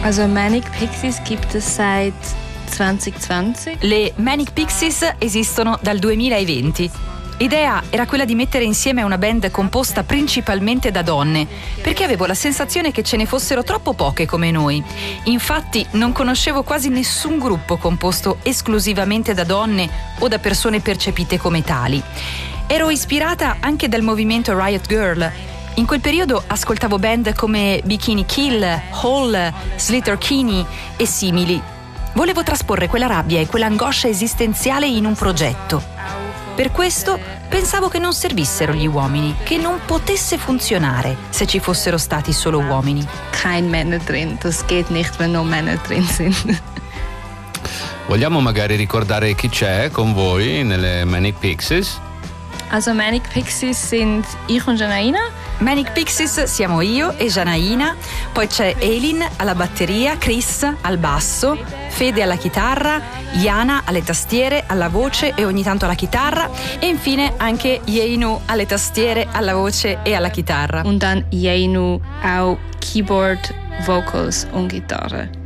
Also Manic Pixies gibt es seit 2020. Le Manic Pixies esistono dal 2020. L'idea era quella di mettere insieme una band composta principalmente da donne, perché avevo la sensazione che ce ne fossero troppo poche come noi. Infatti non conoscevo quasi nessun gruppo composto esclusivamente da donne o da persone percepite come tali. Ero ispirata anche dal movimento Riot Girl. In quel periodo ascoltavo band come Bikini Kill, Hole, Sleater-Kinney e simili. Volevo trasporre quella rabbia e quell'angoscia esistenziale in un progetto. Per questo pensavo che non servissero gli uomini, che non potesse funzionare se ci fossero stati solo uomini. Kein Männer drin, das geht nicht, wenn nur Männer drin sind. Vogliamo magari ricordare chi c'è con voi nelle Manic Pixies? Also Manic Pixies sind ich und Janaina. Manic Pixies siamo io e Janaina, poi c'è Elin alla batteria, Chris al basso, Fede alla chitarra, Jana alle tastiere, alla voce e ogni tanto alla chitarra e infine anche Yeinu alle tastiere, alla voce e alla chitarra. Und dann Yeinu auch Keyboard, Vocals und Gitarre.